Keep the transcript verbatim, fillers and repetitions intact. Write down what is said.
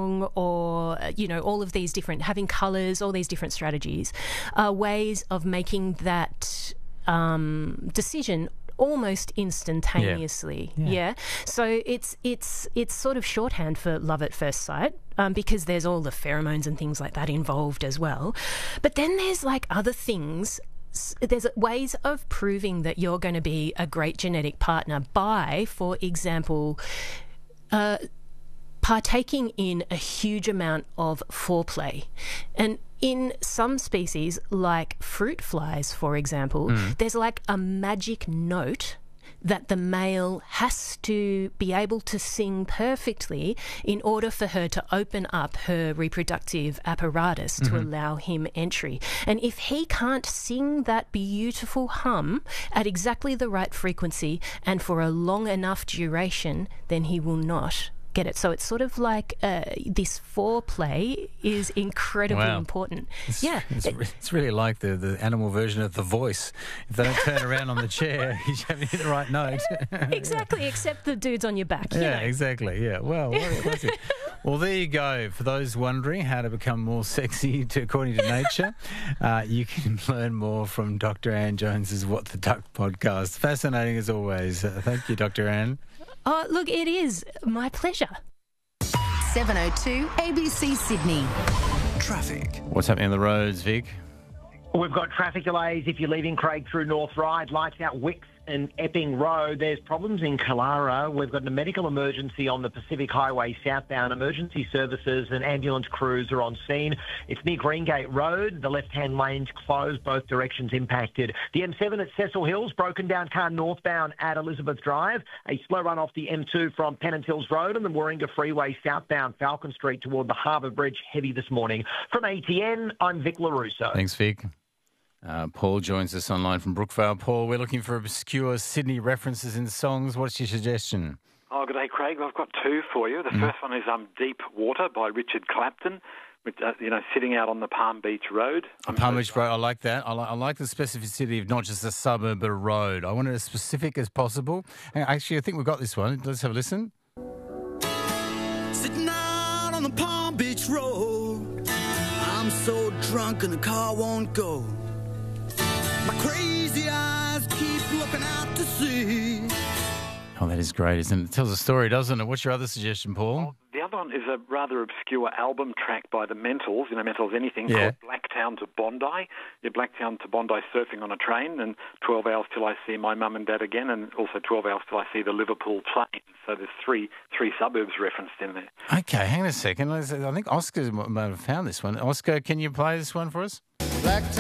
song or, you know, all of these different, having colours, all these different strategies are ways of making that um, decision almost instantaneously. Yeah. yeah. yeah. So it's it's it's sort of shorthand for love at first sight, um, because there's all the pheromones and things like that involved as well. But then there's like other things. There's ways of proving that you're going to be a great genetic partner by, for example, uh, partaking in a huge amount of foreplay. And in some species, like fruit flies, for example, mm. there's like a magic note that the male has to be able to sing perfectly in order for her to open up her reproductive apparatus mm-hmm. to allow him entry. And if he can't sing that beautiful hum at exactly the right frequency and for a long enough duration, then he will not get it. So it's sort of like uh, this foreplay is incredibly wow. important. It's, yeah, it's, it's really like the, the animal version of The Voice. If they don't turn around on the chair, you haven't hit the right note. Exactly, yeah. Except the dude's on your back. Yeah, you know. exactly. Yeah, well, what a classic. Well, there you go. For those wondering how to become more sexy to, according to nature, uh, you can learn more from Doctor Anne Jones's What the Duck podcast. Fascinating as always. Uh, thank you, Doctor Anne. Oh, look, it is my pleasure. seven oh two A B C Sydney. Traffic. What's happening on the roads, Vic? We've got traffic delays if you're leaving Craig through North Ryde, lights out Wicks and Epping Road. There's problems in Kalara. We've got a medical emergency on the Pacific Highway southbound. Emergency services and ambulance crews are on scene. It's near Greengate Road. The left-hand lane's closed, both directions impacted. The M seven at Cecil Hills, broken down car northbound at Elizabeth Drive. A slow run off the M two from Pennant Hills Road and the Warringah Freeway southbound Falcon Street toward the Harbour Bridge, heavy this morning. From A T N, I'm Vic LaRusso. Thanks, Vic. Uh, Paul joins us online from Brookvale. Paul, we're looking for obscure Sydney references in songs. What's your suggestion? Oh, good day, Craig. I've got two for you. The mm. first one is um, Deep Water by Richard Clapton, which, uh, you know, sitting out on the Palm Beach Road. On Palm Beach Road, I like that. I like, I like the specificity of not just a suburb, but a road. I want it as specific as possible. Actually, I think we've got this one. Let's have a listen. Sitting out on the Palm Beach Road, I'm so drunk and the car won't go. My crazy eyes keep looking out to sea. Oh, that is great, isn't it? It tells a story, doesn't it? What's your other suggestion, Paul? Well, the other one is a rather obscure album track by the Mentals, you know, Mentals Anything, yeah. called Blacktown to Bondi. You're Blacktown to Bondi surfing on a train, and twelve hours till I see my mum and dad again, and also twelve hours till I see the Liverpool plane. So there's three three suburbs referenced in there. Okay, hang on a second. I think Oscar might have found this one. Oscar, can you play this one for us? Blacktown